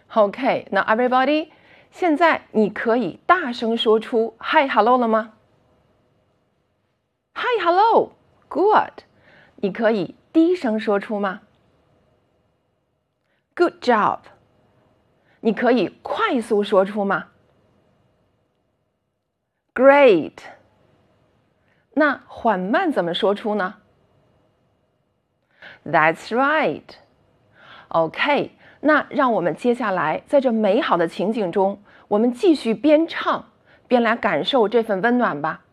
OK， 那 everybody， 现在你可以大声说出 Hi Hello 了吗？ Hi Hello， Good。你可以低声说出吗？ Good job。你可以快速说出吗？ Great。那缓慢怎么说出呢？ That's right。OK， 那让我们接下来在这美好的情景中，我们继续边唱边来感受这份温暖吧。